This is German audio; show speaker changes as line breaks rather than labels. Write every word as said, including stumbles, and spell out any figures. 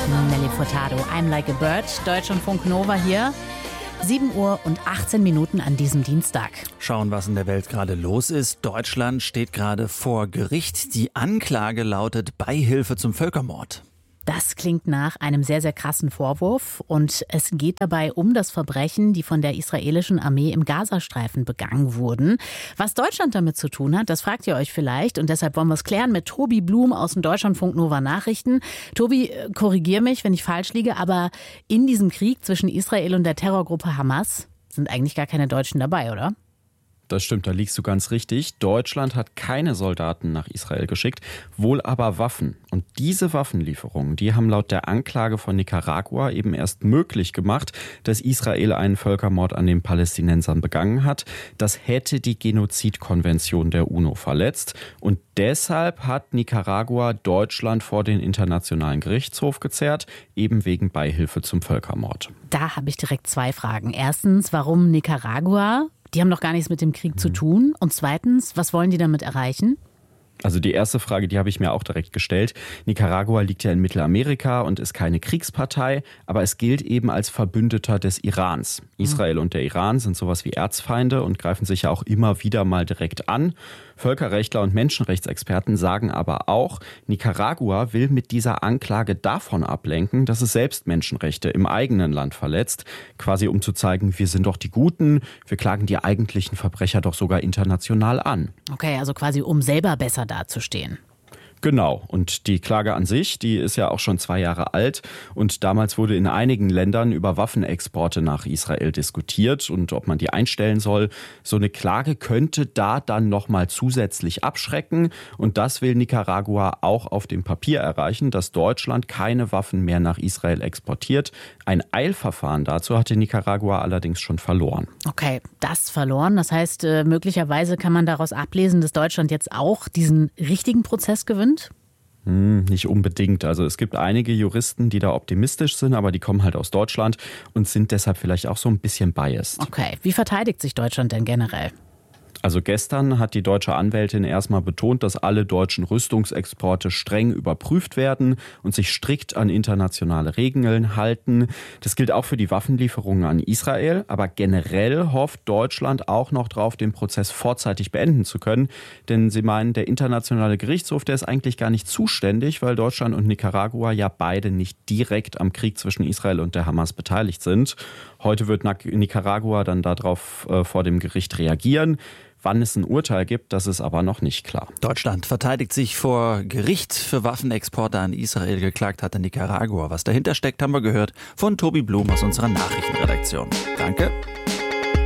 Nelly Furtado, I'm Like a Bird, Deutschlandfunk Nova hier. sieben Uhr und achtzehn Minuten an diesem Dienstag.
Schauen, was in der Welt gerade los ist. Deutschland steht gerade vor Gericht. Die Anklage lautet Beihilfe zum Völkermord.
Das klingt nach einem sehr, sehr krassen Vorwurf. Und es geht dabei um das Verbrechen, die von der israelischen Armee im Gazastreifen begangen wurden. Was Deutschland damit zu tun hat, das fragt ihr euch vielleicht. Und deshalb wollen wir es klären mit Tobi Blum aus den Deutschlandfunk Nova Nachrichten. Tobi, korrigier mich, wenn ich falsch liege, aber in diesem Krieg zwischen Israel und der Terrorgruppe Hamas sind eigentlich gar keine Deutschen dabei, oder?
Das stimmt, da liegst du ganz richtig. Deutschland hat keine Soldaten nach Israel geschickt, wohl aber Waffen. Und diese Waffenlieferungen, die haben laut der Anklage von Nicaragua eben erst möglich gemacht, dass Israel einen Völkermord an den Palästinensern begangen hat. Das hätte die Genozidkonvention der UNO verletzt. Und deshalb hat Nicaragua Deutschland vor den Internationalen Gerichtshof gezerrt, eben wegen Beihilfe zum Völkermord.
Da habe ich direkt zwei Fragen. Erstens, warum Nicaragua? Die haben doch gar nichts mit dem Krieg zu tun. Und zweitens, was wollen die damit erreichen?
Also die erste Frage, die habe ich mir auch direkt gestellt. Nicaragua liegt ja in Mittelamerika und ist keine Kriegspartei, aber es gilt eben als Verbündeter des Irans. Israel und der Iran sind sowas wie Erzfeinde und greifen sich ja auch immer wieder mal direkt an. Völkerrechtler und Menschenrechtsexperten sagen aber auch, Nicaragua will mit dieser Anklage davon ablenken, dass es selbst Menschenrechte im eigenen Land verletzt, quasi um zu zeigen, wir sind doch die Guten, wir klagen die eigentlichen Verbrecher doch sogar international an.
Okay, also quasi um selber besser dazustehen.
Genau. Und die Klage an sich, die ist ja auch schon zwei Jahre alt. Und damals wurde in einigen Ländern über Waffenexporte nach Israel diskutiert und ob man die einstellen soll. So eine Klage könnte da dann nochmal zusätzlich abschrecken. Und das will Nicaragua auch auf dem Papier erreichen, dass Deutschland keine Waffen mehr nach Israel exportiert. Ein Eilverfahren dazu hatte Nicaragua allerdings schon verloren.
Okay, das verloren. Das heißt, möglicherweise kann man daraus ablesen, dass Deutschland jetzt auch diesen richtigen Prozess gewinnt?
Hm, nicht unbedingt. Also es gibt einige Juristen, die da optimistisch sind, aber die kommen halt aus Deutschland und sind deshalb vielleicht auch so ein bisschen biased.
Okay, wie verteidigt sich Deutschland denn generell?
Also gestern hat die deutsche Anwältin erstmal betont, dass alle deutschen Rüstungsexporte streng überprüft werden und sich strikt an internationale Regeln halten. Das gilt auch für die Waffenlieferungen an Israel. Aber generell hofft Deutschland auch noch darauf, den Prozess vorzeitig beenden zu können. Denn sie meinen, der internationale Gerichtshof, der ist eigentlich gar nicht zuständig, weil Deutschland und Nicaragua ja beide nicht direkt am Krieg zwischen Israel und der Hamas beteiligt sind. Heute wird Nicaragua dann darauf äh, vor dem Gericht reagieren. Wann es ein Urteil gibt, das ist aber noch nicht klar.
Deutschland verteidigt sich vor Gericht für Waffenexporte an Israel. Geklagt hatte Nicaragua. Was dahinter steckt, haben wir gehört von Tobi Blum aus unserer Nachrichtenredaktion. Danke.